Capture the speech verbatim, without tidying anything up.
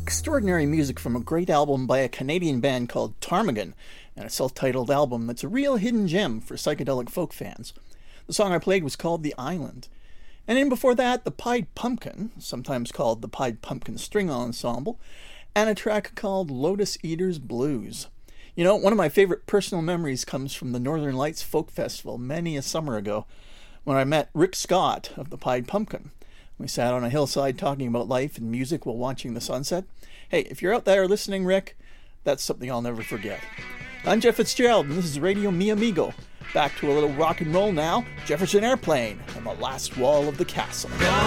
extraordinary music from a great album by a Canadian band called Ptarmigan, and a self-titled album that's a real hidden gem for psychedelic folk fans. The song I played was called The Island. And in before that, the Pied Pumpkin, sometimes called the Pied Pumpkin String Ensemble, and a track called Lotus Eaters Blues. You know, one of my favorite personal memories comes from the Northern Lights Folk Festival many a summer ago, when I met Rick Scott of the Pied Pumpkin. We sat on a hillside talking about life and music while watching the sunset. Hey, if you're out there listening, Rick, that's something I'll never forget. I'm Jeff Fitzgerald, and this is Radio Mi Amigo. Back to a little rock and roll now. Jefferson Airplane and The Last Wall of the Castle.